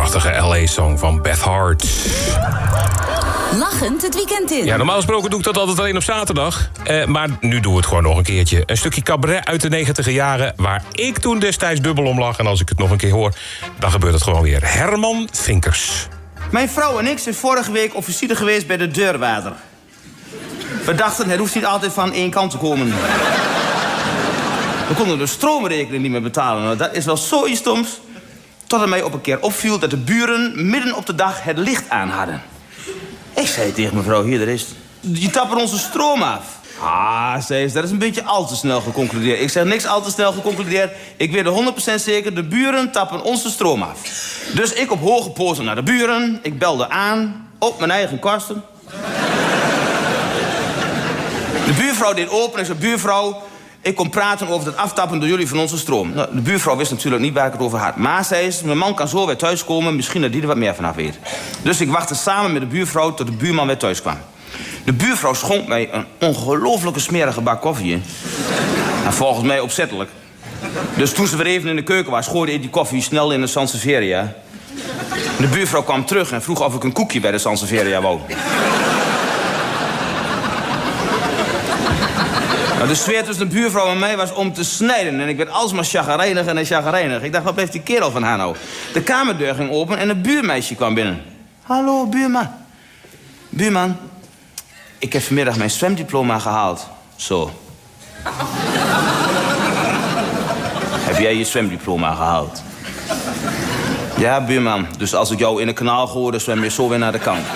prachtige LA-song van Beth Hart. Lachend het weekend in. Ja, normaal gesproken doe ik dat altijd alleen op zaterdag. Maar nu doen we het gewoon nog een keertje. Een stukje cabaret uit de 90e jaren... waar ik toen destijds dubbel om lag. En als ik het nog een keer hoor, dan gebeurt het gewoon weer. Herman Vinkers. Mijn vrouw en ik zijn vorige week op visite geweest bij de deurwaarder. We dachten, het hoeft niet altijd van één kant te komen. We konden de stroomrekening niet meer betalen. Nou, dat is wel zoiets stoms. Tot het mij op een keer opviel dat de buren midden op de dag het licht aan hadden. Ik zei tegen mevrouw, hier, daar is het. Je tappen onze stroom af. Ah, zei ze, dat is een beetje al te snel geconcludeerd. Ik zeg, niks al te snel geconcludeerd. Ik weet er 100% zeker, de buren tappen onze stroom af. Dus ik op hoge poten naar de buren. Ik belde aan, op mijn eigen kosten. De buurvrouw deed open en zei, buurvrouw... ik kom praten over het aftappen door jullie van onze stroom. Nou, de buurvrouw wist natuurlijk niet waar ik het over had. Maar, zei ze, mijn man kan zo weer thuiskomen. Misschien dat die er wat meer vanaf weet. Dus ik wachtte samen met de buurvrouw tot de buurman weer thuis kwam. De buurvrouw schonk mij een ongelooflijke smerige bak koffie in. En volgens mij opzettelijk. Dus toen ze weer even in de keuken was, gooide ik die koffie snel in de Sansevieria. De buurvrouw kwam terug en vroeg of ik een koekje bij de Sansevieria wou. Nou, de sfeer tussen de buurvrouw en mij was om te snijden. En ik werd alsmaar chagrijnig en chagrijnig. Ik dacht, wat heeft die kerel van haar nou? De kamerdeur ging open en een buurmeisje kwam binnen. Hallo, buurman. Buurman, ik heb vanmiddag mijn zwemdiploma gehaald. Zo. Heb jij je zwemdiploma gehaald? Ja, buurman. Dus als ik jou in een kanaal gooi, dan zwem je zo weer naar de kant.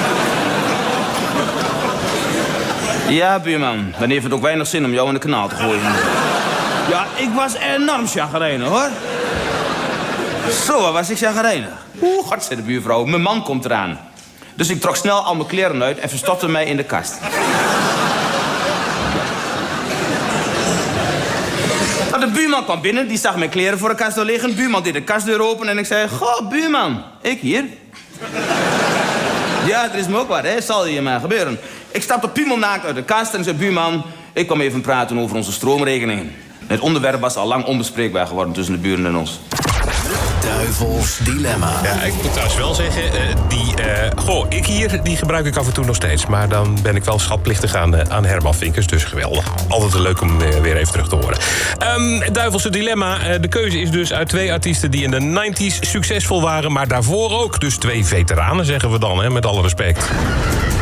Ja, buurman. Dan heeft het ook weinig zin om jou in de kanaal te gooien. Ja, ik was enorm chagrijnig, hoor. Zo, was ik chagrijnig. Oeh, god, zei de buurvrouw. Mijn man komt eraan. Dus ik trok snel al mijn kleren uit en verstopte mij in de kast. Nou, de buurman kwam binnen, die zag mijn kleren voor de kast liggen. De buurman deed de kastdeur open en ik zei... Goh, buurman, ik hier. Ja, er is me ook wat, hè. Zal hier maar gebeuren. Ik stapte piemelnaakt uit de kast en zei... Buurman, ik kwam even praten over onze stroomrekening. Het onderwerp was al lang onbespreekbaar geworden tussen de buren en ons. Duivels Dilemma. Ja, ik moet trouwens wel zeggen, ik hier, die gebruik ik af en toe nog steeds. Maar dan ben ik wel schatplichtig aan Herman Vinkers, dus geweldig. Altijd leuk om weer even terug te horen. Duivelse Dilemma, de keuze is dus uit 2 artiesten die in de 90s succesvol waren, maar daarvoor ook. Dus 2 veteranen, zeggen we dan, hè, met alle respect.